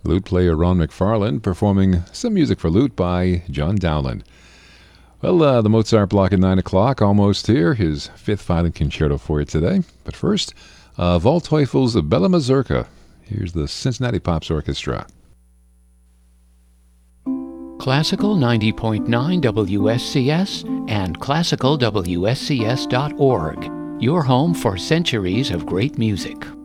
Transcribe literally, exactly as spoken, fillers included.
Lute player Ron McFarland performing some music for lute by John Dowland. Well, uh, the Mozart block at nine o'clock, almost here. His fifth violin concerto for you today. But first, uh, Waldteufel's Bella Mazurka. Here's the Cincinnati Pops Orchestra. Classical ninety point nine W S C S and classical W S C S dot org. Your home for centuries of great music.